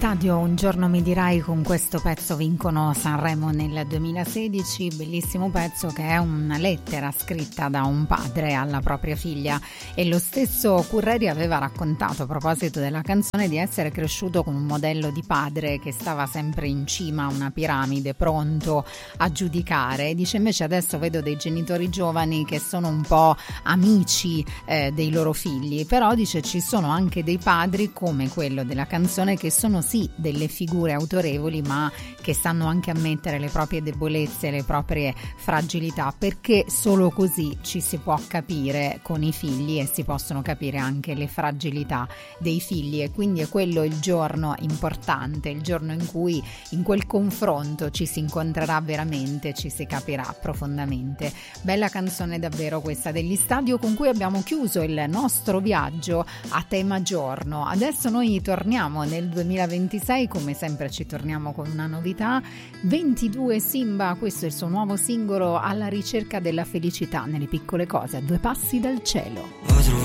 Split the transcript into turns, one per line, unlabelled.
Stadio, un giorno mi dirai, con questo pezzo vincono Sanremo nel 2016, bellissimo pezzo che è una lettera scritta da un padre alla propria figlia, e lo stesso Curreri aveva raccontato a proposito della canzone di essere cresciuto con un modello di padre che stava sempre in cima a una piramide pronto a giudicare. Dice invece adesso vedo dei genitori giovani che sono un po' amici dei loro figli, però dice ci sono anche dei padri come quello della canzone che sono sì delle figure autorevoli, ma che sanno anche ammettere le proprie debolezze, le proprie fragilità, perché solo così ci si può capire con i figli e si possono capire anche le fragilità dei figli, e quindi è quello il giorno importante, il giorno in cui in quel confronto ci si incontrerà veramente, ci si capirà profondamente. Bella canzone davvero questa degli Stadio, con cui abbiamo chiuso il nostro viaggio a tema giorno. Adesso noi torniamo nel 2026, come sempre ci torniamo con una novità. 22 Simba, questo è il suo nuovo singolo, Alla ricerca della felicità nelle piccole cose, a due passi dal cielo.